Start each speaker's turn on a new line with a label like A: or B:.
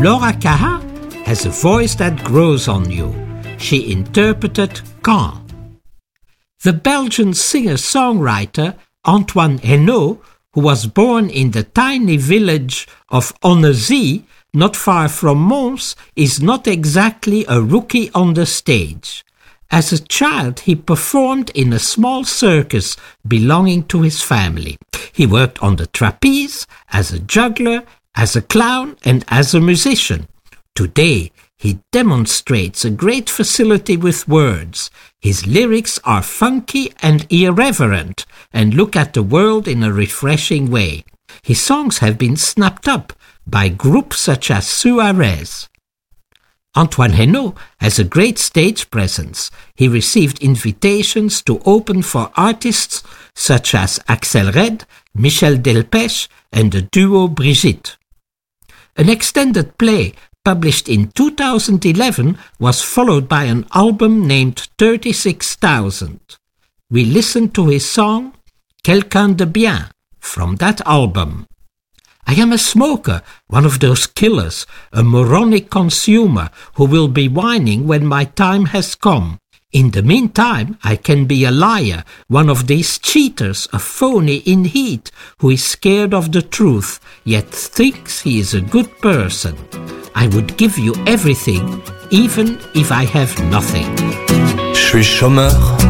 A: Laura Caha has a voice that grows on you. She interpreted Quand. The Belgian singer-songwriter Antoine Henault, who was born in the tiny village of Onnezy, not far from Mons, is not exactly a rookie on the stage. As a child, he performed in a small circus belonging to his family. He worked on the trapeze, as a juggler, as a clown, and as a musician. Today, he demonstrates a great facility with words. His lyrics are funky and irreverent and look at the world in a refreshing way. His songs have been snapped up by groups such as Suarez. Antoine Henault has a great stage presence. He received invitations to open for artists such as Axel Red, Michel Delpech, and the duo Brigitte. An extended play published in 2011 was followed by an album named 36,000. We listen to his song Quelqu'un de bien from that album. I am a smoker, one of those killers, a moronic consumer who will be whining when my time has come. In the meantime, I can be a liar, one of these cheaters, a phony in heat, who is scared of the truth, yet thinks he is a good person. I would give you everything, even if I have nothing.
B: Je suis chômeur,